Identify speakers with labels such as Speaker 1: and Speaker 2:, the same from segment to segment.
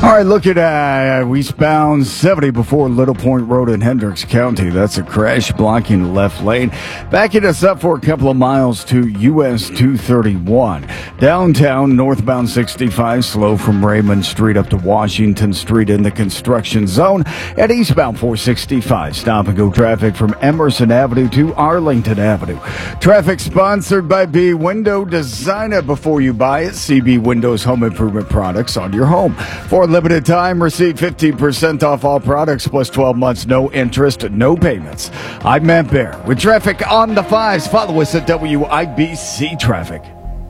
Speaker 1: All right, look at westbound 70 before Little Point Road in Hendricks County. That's a crash blocking the left lane. Backing us up for a couple of miles to US 231. Downtown, northbound 65, slow from Raymond Street up to Washington Street in the construction zone. At eastbound 465, stop and go traffic from Emerson Avenue to Arlington Avenue. Traffic sponsored by B Window. Design it before you buy it. CB Windows Home Improvement products on your home. For limited time, receive 15% off all products plus 12 months, no interest, no payments. I'm Matt Bear with traffic on the 5s. Follow us at WIBC Traffic.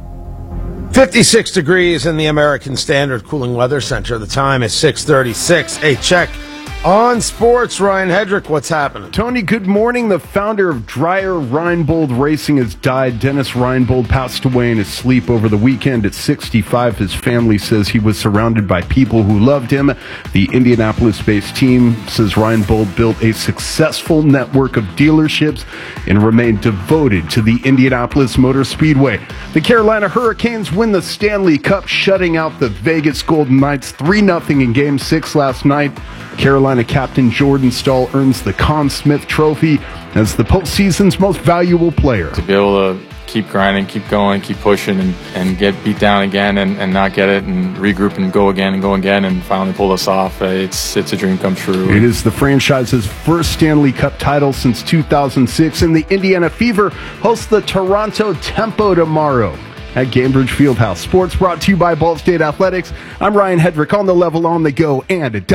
Speaker 2: 56 degrees in the American Standard Cooling Weather Center. The time is 6:36. A check on sports. Ryan Hedrick, what's happening?
Speaker 3: Tony, good morning. The founder of Dreyer Reinbold Racing has died. Dennis Reinbold passed away in his sleep over the weekend at 65. His family says he was surrounded by people who loved him. The Indianapolis-based team says Reinbold built a successful network of dealerships and remained devoted to the Indianapolis Motor Speedway. The Carolina Hurricanes win the Stanley Cup, shutting out the Vegas Golden Knights 3-0 in Game 6 last night. Carolina captain Jordan Staal earns the Conn Smythe Trophy as the postseason's most valuable player.
Speaker 4: To be able to keep grinding, keep going, keep pushing, and get beat down again and not get it, and regroup and go again and finally pull us off, it's a dream come true.
Speaker 3: It is the franchise's first Stanley Cup title since 2006, and the Indiana Fever hosts the Toronto Tempo tomorrow at Gainbridge Fieldhouse. Sports brought to you by Ball State Athletics. I'm Ryan Hedrick, on the level, on the go, and at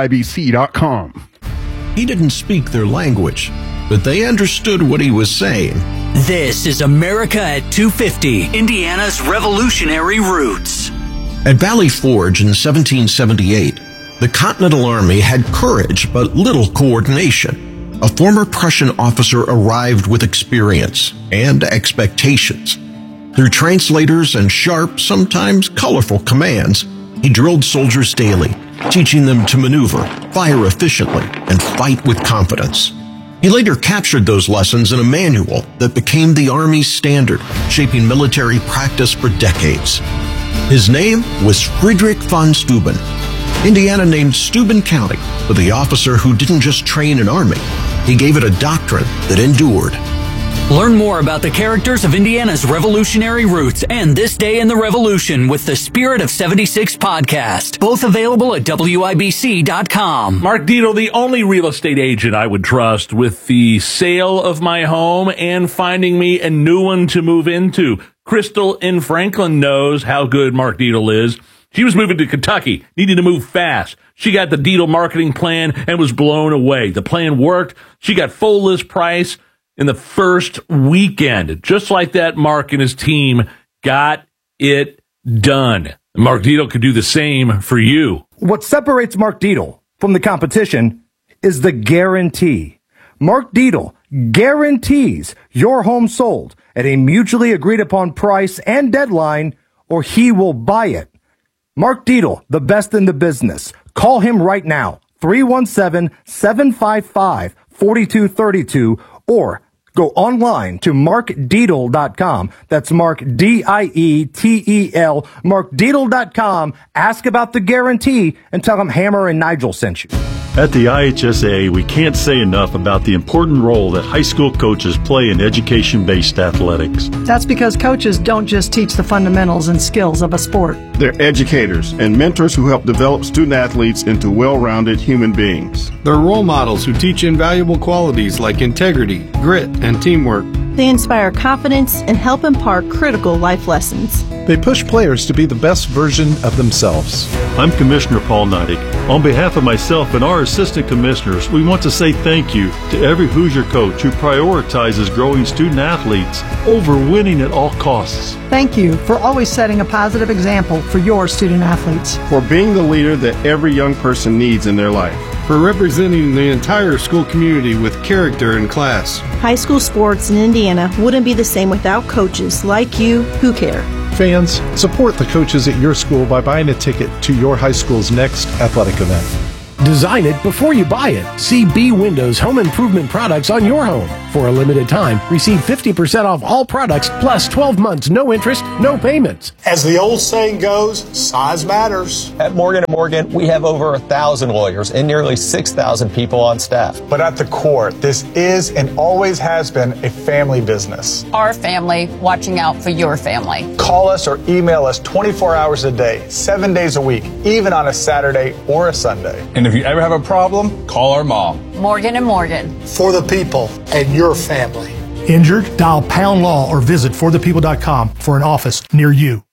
Speaker 3: WIBC.com.
Speaker 5: He didn't speak their language, but they understood what he was saying.
Speaker 6: This is America at 250, Indiana's revolutionary roots.
Speaker 5: At Valley Forge in 1778, the Continental Army had courage but little coordination. A former Prussian officer arrived with experience and expectations. Through translators and sharp, sometimes colorful commands, he drilled soldiers daily, teaching them to maneuver, fire efficiently, and fight with confidence. He later captured those lessons in a manual that became the Army's standard, shaping military practice for decades. His name was Friedrich von Steuben. Indiana named Steuben County for the officer who didn't just train an army, he gave it a doctrine that endured.
Speaker 6: Learn more about the characters of Indiana's revolutionary roots and This Day in the Revolution with the Spirit of 76 podcast. Both available at WIBC.com.
Speaker 7: Mark Dito, the only real estate agent I would trust with the sale of my home and finding me a new one to move into. Crystal in Franklin knows how good Mark Dito is. She was moving to Kentucky, needed to move fast. She got the Dito marketing plan and was blown away. The plan worked. She got full list price in the first weekend. Just like that, Mark and his team got it done. Mark Dito could do the same for you.
Speaker 8: What separates Mark Dito from the competition is the guarantee. Mark Dito guarantees your home sold at a mutually agreed upon price and deadline, or he will buy it. Mark Dito, the best in the business. Call him right now, 317-755-4232, or go online to markdietel.com. That's Mark, D-I-E-T-E-L, markdietel.com. Ask about the guarantee and tell them Hammer and Nigel sent you.
Speaker 9: At the IHSA, we can't say enough about the important role that high school coaches play in education-based athletics.
Speaker 10: That's because coaches don't just teach the fundamentals and skills of a sport.
Speaker 11: They're educators and mentors who help develop student-athletes into well-rounded human beings.
Speaker 12: They're role models who teach invaluable qualities like integrity, grit, and teamwork.
Speaker 13: They inspire confidence and help impart critical life lessons.
Speaker 14: They push players to be the best version of themselves.
Speaker 9: I'm Commissioner Paul Neidig. On behalf of myself and our assistant commissioners, we want to say thank you to every Hoosier coach who prioritizes growing student athletes over winning at all costs.
Speaker 10: Thank you for always setting a positive example for your student athletes.
Speaker 11: For being the leader that every young person needs in their life.
Speaker 12: For representing the entire school community with character and class.
Speaker 13: High school sports in Indiana wouldn't be the same without coaches like you who care.
Speaker 14: Fans, support the coaches at your school by buying a ticket to your high school's next athletic event.
Speaker 15: Design it before you buy it. See B Windows Home Improvement products on your home. For a limited time, receive 50% off all products plus 12 months, no interest, no payments.
Speaker 16: As the old saying goes, size matters.
Speaker 17: At Morgan & Morgan, we have over 1,000 lawyers and nearly 6,000 people on staff.
Speaker 16: But at the core, this is and always has been a family business.
Speaker 18: Our family watching out for your family.
Speaker 16: Call us or email us 24 hours a day, 7 days a week, even on a Saturday or a Sunday.
Speaker 19: And if you ever have a problem, call our mom.
Speaker 18: Morgan & Morgan.
Speaker 16: For the people and your family.
Speaker 20: Injured? Dial #law or visit forthepeople.com for an office near you.